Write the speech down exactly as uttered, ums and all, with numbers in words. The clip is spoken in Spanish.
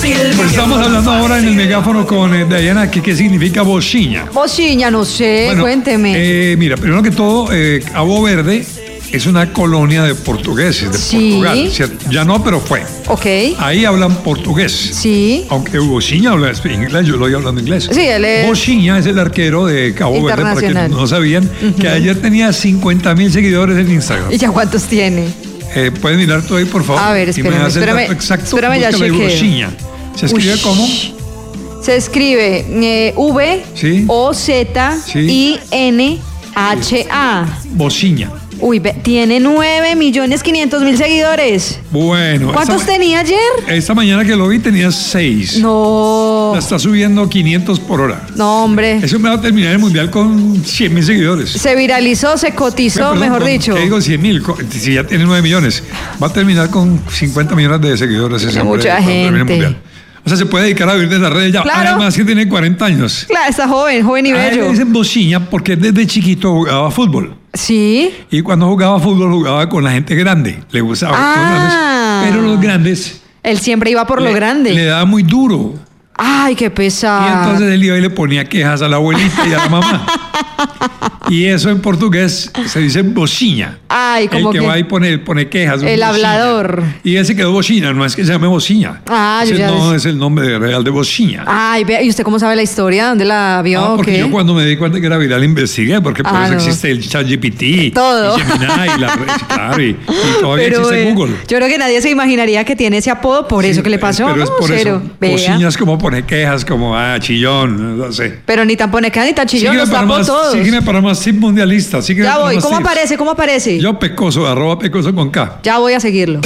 Pues estamos hablando ahora en el megáfono con eh, Diana, que qué significa bociña. Bociña, no sé, Bueno, cuénteme. eh, mira, primero que todo, eh, Cabo Verde es una colonia de portugueses, de Sí. Portugal, ¿cierto? Ya no, pero fue. Ok. Ahí hablan portugués. Sí. Aunque bociña habla inglés, yo lo oí hablando inglés. Sí, él es- Bociña es el arquero de Cabo Verde, para que Internacional. no sabían, que ayer tenía cincuenta mil seguidores en Instagram. ¿Y ya cuántos tiene? Eh, ¿Puedes mirar tú ahí, por favor? A ver, Y me espérame, das el espérame, dato exacto. espérame, ya Búscalo ahí, chequeo. bociña. ¿Se escribe Ush. cómo? Se escribe eh, V Sí. O Z I N H A. Bociña. Uy, ve, tiene nueve millones quinientos mil seguidores. Bueno. ¿Cuántos esta, tenía ayer? esta mañana que lo vi tenía seis. No. La está subiendo quinientos por hora. No, hombre. Eso me va a terminar el mundial con cien mil seguidores. Se viralizó, se cotizó, Perdón, mejor con- dicho. ¿Qué digo cien mil? Si ya tiene nueve millones. Va a terminar con cincuenta millones de seguidores ese Tiene hombre mucha cuando termine el gente. mundial. O sea, se puede dedicar a vivir de las redes ya. Claro. Además que tiene cuarenta años. Claro, está joven, joven y A él le bello. dicen bociña porque desde chiquito jugaba fútbol. Sí. Y cuando jugaba fútbol jugaba con la gente grande. Le gustaba con los Ah. grandes. Pero los grandes Él siempre iba por lo le, grande. le daba muy duro. Ay, qué Y pesado. entonces él iba y le ponía quejas a la abuelita y a la mamá. Y eso en portugués se dice bociña. Ay, como El que, que- va y pone, pone quejas. El bociña. hablador. Y ese quedó bociña, no es que se llame bociña. Ah, yo Ese ya no ves. es el nombre real de bociña. Ay, vea, ¿y usted cómo sabe la historia? ¿Dónde la vio? Ah, o porque qué? yo cuando me di cuenta que era viral investigué, porque por Ah, eso no. existe el ChatGPT, Todo. y Gemini, y, la, claro, y, y todavía Pero, existe eh, Google. yo creo que nadie se imaginaría que tiene ese apodo por eso que le pasó. Pero es No, por cero. eso. Vea. Bociña es como pone quejas, como ah, chillón, no sé. Pero ni tan pone ni tan chillón, Sígueme los para, tapó más, todos. sígueme para más tip mundialista. Sígueme Ya para voy, más ¿cómo tips. aparece? ¿Cómo aparece? Yo pecoso, arroba pecoso con K. Ya voy a seguirlo.